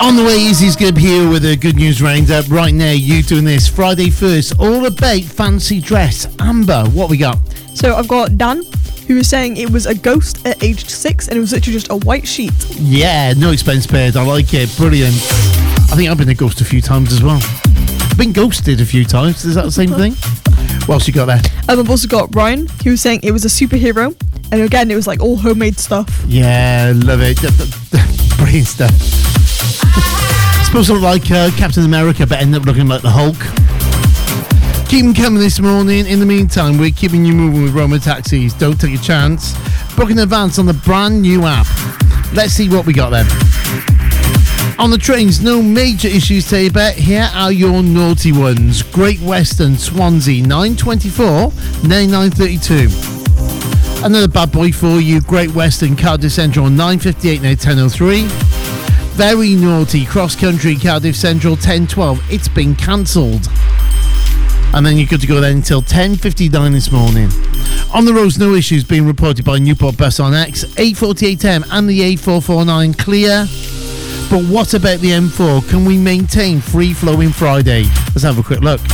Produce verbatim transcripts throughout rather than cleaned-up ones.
On the way, Izzy's Good here with a good news roundup. Right now, you doing this Friday first, all about fancy dress. Amber, what we got? So I've got Dan, who was saying it was a ghost at age six and it was literally just a white sheet. Yeah, no expense paid. I like it. Brilliant. I think I've been a ghost a few times as well. I've been ghosted a few times. Is that the same thing? What else you got there? Um, I've also got Ryan, who was saying it was a superhero. And again, it was like all homemade stuff. Yeah, love it. Brilliant stuff. Supposed to look like uh, Captain America, but end up looking like the Hulk. Keep them coming this morning. In the meantime, we're keeping you moving with Roma Taxis. Don't take a chance. Book in advance on the brand new app. Let's see what we got then. On the trains, no major issues to about. Here are your naughty ones. Great Western, Swansea, nine twenty-four, now nine thirty-two. Another bad boy for you, Great Western, Cardiff Central, nine fifty-eight, now ten oh three. Very naughty, Cross Country, Cardiff Central, ten twelve. It's been cancelled. And then you're good to go then until ten fifty-nine this morning. On the roads, no issues being reported by Newport Bus on X. A forty-eight M and the A four forty-nine clear. But what about the M four? Can we maintain free-flowing Friday? Let's have a quick look.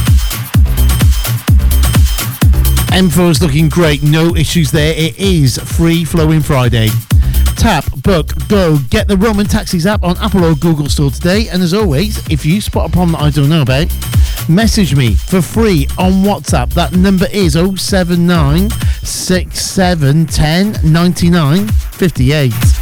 M four is looking great. No issues there. It is free-flowing Friday. Tap, book, go. Get the Roman Taxis app on Apple or Google Store today. And as always, if you spot a problem that I don't know about, message me for free on WhatsApp. That number is oh seven nine, six seven one oh, nine nine five eight.